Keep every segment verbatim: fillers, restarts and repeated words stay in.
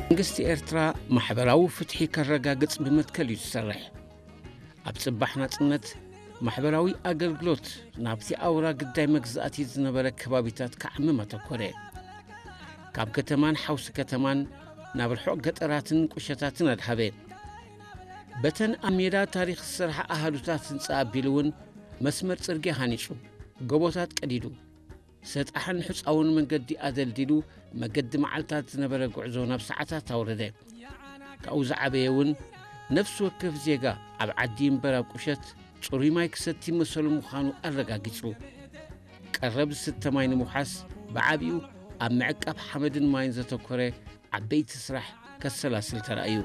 መንግስቲ ኤርትራ ማሕበራዊ ፍትሒ ከረጋግጽ ብመትከል ይሰርሕ ኣብ ጽባሕ ናጽነት ማሕበራዊ ኣገልግሎት ናብቲ ኣውራ ግዳይ መግዛእቲ ዝነበረ ከባቢታት ከዓምም ኣተኮረ ካብ ከተማን ሓውሲ ከተማን ናብ ርሑቕ ገጠራትን ቁሸታትን ኣድሃበ በተን ኣብ ሜዳ ታሪኽ ዝሰርሐ ኣሃዱታት ህንጻ ኣቢሉውን መስመር ጽርግያ ሃኒጹ ጎቦታት ቀዲዱ ሰጣሕን ሕፃውን መንገዲ ኣደልዲሉ መገዲ መዓልታት ዝነበረ ጉዕዞ ናብ ሰዓታት ኣውረደ ካብኡ ዝዓበየውን ነፍሲ ወከፍ ዜጋ ኣብ ዓዲ እምበር ኣብ ቁሸት ጽሩይ ማይ ክሰቲ መሰሉ ምዃኑ ኣረጋጊጹ ቀረብ ዝስተ ማይ ንምውሓስ ብዓቢኡ ኣብ ምዕቃብ ሓመድን ማይን ዘተኮረ ዓበይቲ ስራሕ ከሰላስል ተራእዩ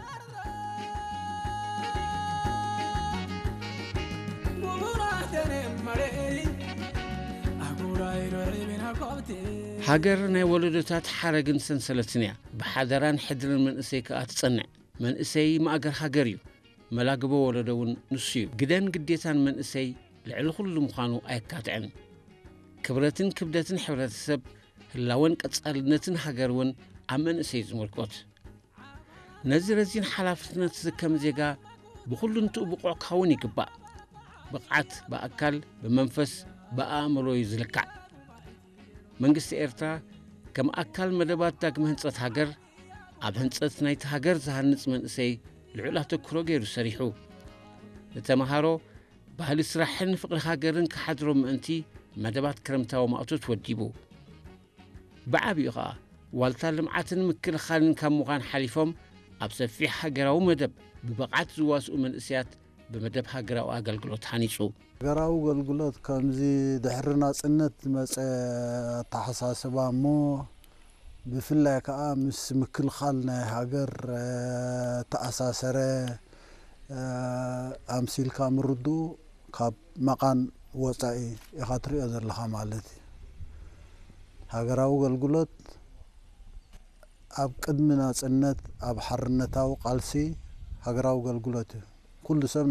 ሃገር ናይ ወለዶታት ሓረግን ሰንሰለትን እያ ብሓደራን ሕድርን መንእሰይ ከኣ ትጸንዕ መንእሰይ ማእገር ሃገር እዩ መላግቦ ወለዶውን ንሱ እዩ ግደን ግዴታን መንእሰይ ልዕሊ ኩሉ ምዃኑ ኣይካትዕን ክብረትን ክብደትን ሕብረተሰብ ህላወን ቀጻልነትን ሃገርውን ኣብ መንእሰይ ዝምልኮት ነዚ ረዚን ሓላፍነት ዝከም ዜጋ ብኩሉ እንትኡ ብቑዕ ክኸውን ይግባእ ብቕዓት ብኣካል ብመንፈስ ብኣእምሮ እዩ ዝልካዕ መንግስቲ ኤርትራ ከም ኣካል መደባት ዳግመ ህንጸት ሃገር ኣብ ህንጸት ናይቲ ሃገር ዝሃንጽ መንእሰይ ልዑል ኣተኩሮ ገይሩ ሰሪሑ ንተምሃሮ ባህሊ ስራሕን ፍቕሪ ሃገርን ክሓድሮም ምእንቲ መደባት ክረምታዊ ማእቶት ወዲቡ ብዓቢኡ ኸኣ ዋልታ ልምዓትን ምክልኻልን ካብ ምዃን ሓሊፎም ኣብ ሰፊሕ ሃገራዊ መደብ ብብቕዓት ዝዋስኡ መንእሰያት بمدب هاجراو أقلقلوت هانيسو هاجراو أقلقلوت كمزي دحرنا سنة مس تحساسبا مو بفلا كأمس مكل خالنا هاجر تأساسره أمسيل كامردو كاب مكان وصائي يخاطري أزر لها مالتي هاجراو أقلقلوت أب قدمنا سنة أب حرنتاو قالسي هاجراو أقلقلوت كل سنة